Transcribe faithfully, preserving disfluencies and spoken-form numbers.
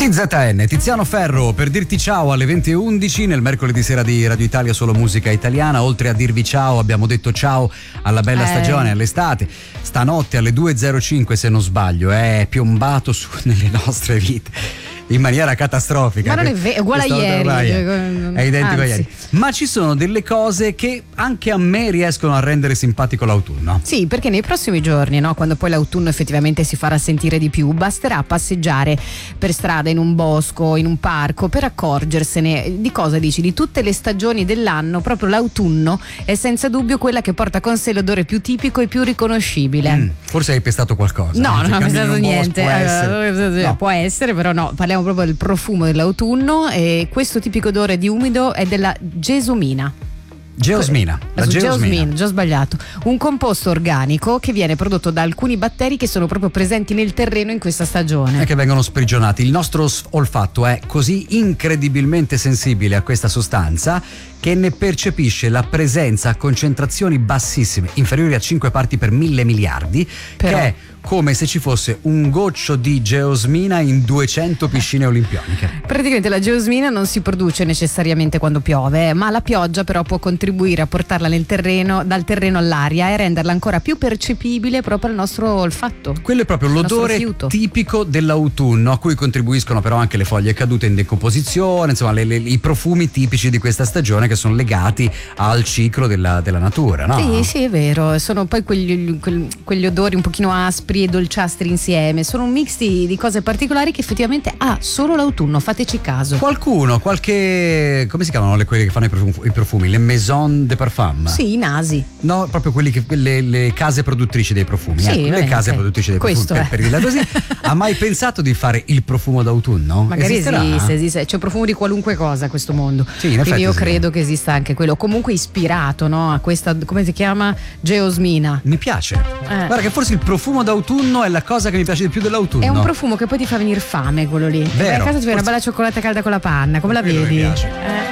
T Z N, Tiziano Ferro, per dirti ciao alle venti e undici nel mercoledì sera di Radio Italia, solo musica italiana. Oltre a dirvi ciao abbiamo detto ciao alla bella eh. stagione, all'estate. Stanotte alle due e zero cinque, se non sbaglio, è piombato su nelle nostre vite in maniera catastrofica. Ma non è vero, è uguale a ieri. È identico a ieri. Ma ci sono delle cose che anche a me riescono a rendere simpatico l'autunno. Sì, perché nei prossimi giorni, no, quando poi l'autunno effettivamente si farà sentire di più, basterà passeggiare per strada, in un bosco, in un parco, per accorgersene di cosa dici? Di tutte le stagioni dell'anno, proprio l'autunno è senza dubbio quella che porta con sé l'odore più tipico e più riconoscibile. Mm, forse hai pestato qualcosa. No, non ho pestato niente. Può essere. No. Può essere, però no, parliamo proprio del profumo dell'autunno, e questo tipico odore di umido è della gesomina. Geosmina, la geosmina, già sbagliato. Un composto organico che viene prodotto da alcuni batteri che sono proprio presenti nel terreno in questa stagione. E che vengono sprigionati. Il nostro olfatto è così incredibilmente sensibile a questa sostanza che ne percepisce la presenza a concentrazioni bassissime, inferiori a cinque parti per mille miliardi, Però... che è come se ci fosse un goccio di geosmina in duecento piscine olimpioniche. Praticamente la geosmina non si produce necessariamente quando piove, ma la pioggia però può contribuire a portarla nel terreno, dal terreno all'aria, e renderla ancora più percepibile proprio al nostro olfatto. Quello è proprio l'odore tipico dell'autunno, a cui contribuiscono però anche le foglie cadute in decomposizione, insomma le, le, i profumi tipici di questa stagione che sono legati al ciclo della, della natura, no? Sì, sì, è vero. Sono poi quegli, quegli, quegli odori un pochino aspri e dolciastri insieme. Sono un mix di, di cose particolari che effettivamente ha solo l'autunno, fateci caso. Qualcuno, qualche... come si chiamano le, quelli che fanno i profumi, i profumi? Le maison de parfum? Sì, i nasi. No, proprio quelli che le, le case produttrici dei profumi. Sì, ecco, le case okay. produttrici dei Questo profumi, per, per dirla così. Ha mai pensato di fare il profumo d'autunno? Magari Esisterà? esiste, esiste. C'è profumo di qualunque cosa a questo mondo. Sì, in Quindi io sì. credo che esista anche quello. Comunque ispirato, no? A questa, come si chiama? Geosmina. Mi piace. Eh. Guarda che forse il profumo d'autunno è la cosa che mi piace di più dell'autunno. È un profumo che poi ti fa venire fame, quello lì. Vero. Vai a casa ti fai forse... una bella cioccolata calda con la panna, come la Quello vedi? mi piace. Eh.